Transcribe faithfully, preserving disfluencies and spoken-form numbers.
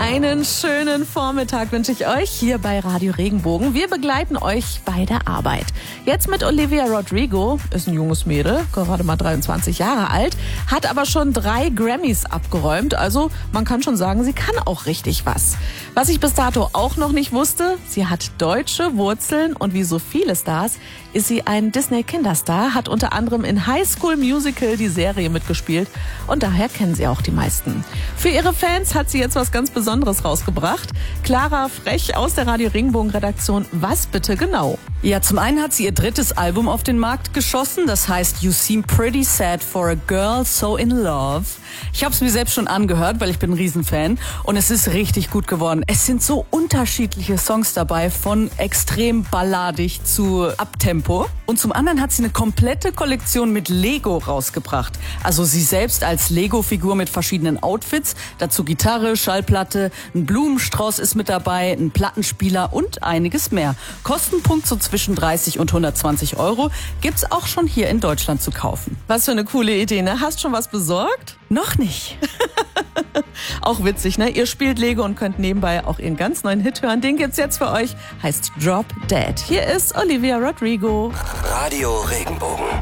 Einen schönen Vormittag wünsche ich euch hier bei Radio Regenbogen. Wir begleiten euch bei der Arbeit. Jetzt mit Olivia Rodrigo, ist ein junges Mädel, gerade mal dreiundzwanzig Jahre alt, hat aber schon drei Grammys abgeräumt. Also man kann schon sagen, sie kann auch richtig was. Was ich bis dato auch noch nicht wusste, sie hat deutsche Wurzeln und wie so viele Stars ist sie ein Disney-Kinderstar, hat unter anderem in High School Musical die Serie mitgespielt und daher kennen sie auch die meisten. Für ihre Fans hat sie jetzt was ganz Besonderes rausgebracht. Clara Frech aus der Radio Regenbogen Redaktion. Was bitte genau? Ja, zum einen hat sie ihr drittes Album auf den Markt geschossen. Das heißt You Seem Pretty Sad for a Girl So in Love. Ich habe es mir selbst schon angehört, weil ich bin ein Riesenfan. Und es ist richtig gut geworden. Es sind so unterschiedliche Songs dabei, von extrem balladig zu Abtempo. Und zum anderen hat sie eine komplette Kollektion mit Lego rausgebracht. Also sie selbst als Lego-Figur mit verschiedenen Outfits. Dazu Gitarre, Schallplatte, ein Blumenstrauß ist mit dabei, ein Plattenspieler und einiges mehr. Kostenpunkt so zwischen dreißig und hundertzwanzig Euro. Gibt's auch schon hier in Deutschland zu kaufen. Was für eine coole Idee, ne? Hast schon was besorgt? Noch nicht. Auch witzig, ne? Ihr spielt Lego und könnt nebenbei auch ihren ganz neuen Hit hören. Den gibt's jetzt für euch. Heißt Drop Dead. Hier ist Olivia Rodrigo. Radio Regenbogen.